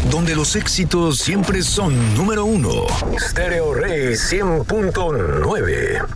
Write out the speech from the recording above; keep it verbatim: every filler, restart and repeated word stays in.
donde los éxitos siempre son número uno. Stereo Rey cien punto nueve.